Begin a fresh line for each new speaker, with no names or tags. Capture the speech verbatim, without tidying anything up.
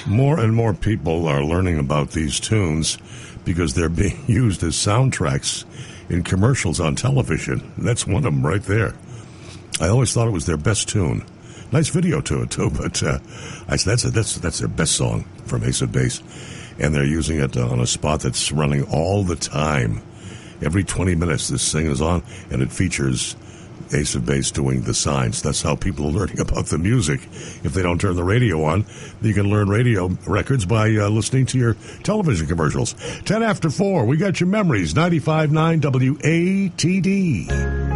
More and more people are learning about these tunes because they're being used as soundtracks in commercials on television. That's one of them right there. I always thought it was their best tune. Nice video to it, too, but uh, I, that's, a, that's, that's their best song from Ace of Base. And they're using it on a spot that's running all the time. Every twenty minutes this thing is on, and it features Ace of Base doing the signs. That's how people are learning about the music. If they don't turn the radio on, you can learn radio records by uh, listening to your television commercials. Ten after four, we got your memories. ninety-five point nine W A T D.